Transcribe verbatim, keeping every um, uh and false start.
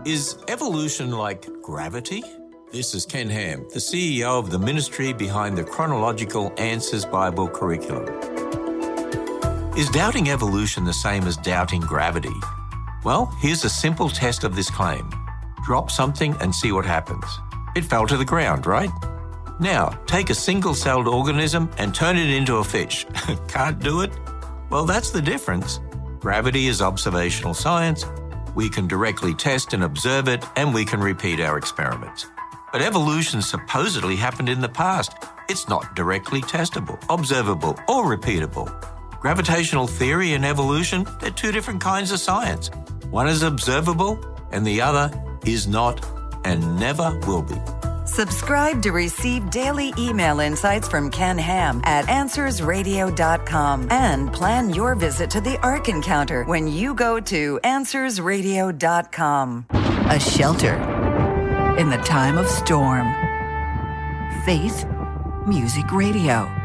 Is evolution like gravity? This is Ken Ham, the C E O of the ministry behind the Chronological Answers Bible curriculum. Is doubting evolution the same as doubting gravity? Well, here's a simple test of this claim. Drop something and see what happens. It fell to the ground, right? Now, take a single-celled organism and turn it into a fish. Can't do it? Well, that's the difference. Gravity is observational science. We can directly test and observe it, and we can repeat our experiments. But evolution supposedly happened in the past. It's not directly testable, observable, or repeatable. Gravitational theory and evolution, they're two different kinds of science. One is observable, and the other is not, and never will be. Subscribe to receive daily email insights from Ken Ham at answers radio dot com and plan your visit to the Ark Encounter when you go to answers radio dot com. A shelter in the time of storm. Faith Music Radio.